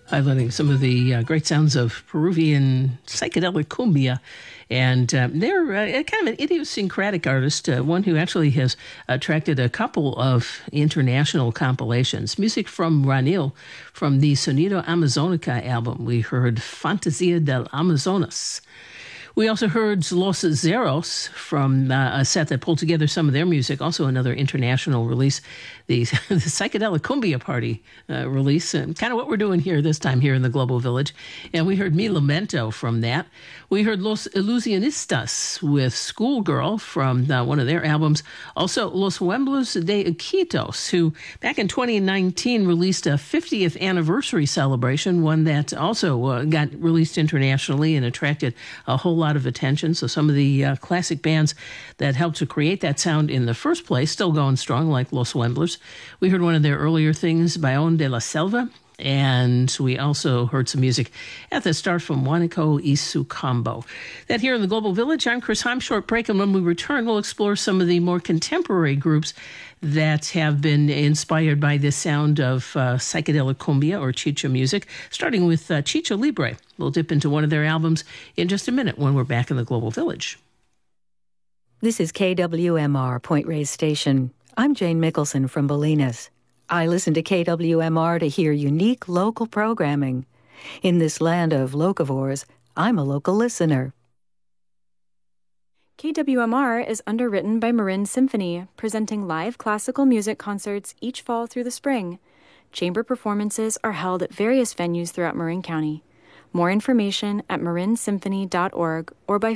highlighting some of the great sounds of Peruvian psychedelic cumbia. And they're kind of an idiosyncratic artist, one who actually has attracted a couple of international compilations. Music from Ranil from the Sonido Amazonica album. We heard Fantasia del Amazonas. We also heard Los Zeros from a set that pulled together some of their music, also another international release, the Psychedelic Cumbia Party release, kind of what we're doing here this time here in the Global Village. And we heard Mi Lamento from that. We heard Los Ilusionistas with Schoolgirl from one of their albums. Also, Los Huemblos de Iquitos, who back in 2019 released a 50th anniversary celebration, one that also got released internationally and attracted a whole lot of attention. So some of the classic bands that helped to create that sound in the first place still going strong, like Los Huemblos. We heard one of their earlier things, Bayon de la Selva. And we also heard some music at the start from Wanako Isukambo. That here in the Global Village, I'm Chris Heim. Short break, and when we return, we'll explore some of the more contemporary groups that have been inspired by the sound of psychedelic cumbia or chicha music, starting with Chicha Libre. We'll dip into one of their albums in just a minute when we're back in the Global Village. This is KWMR Point Reyes Station. I'm Jane Mickelson from Bolinas. I listen to KWMR to hear unique local programming. In this land of locavores, I'm a local listener. KWMR is underwritten by Marin Symphony, presenting live classical music concerts each fall through the spring. Chamber performances are held at various venues throughout Marin County. More information at marinsymphony.org or by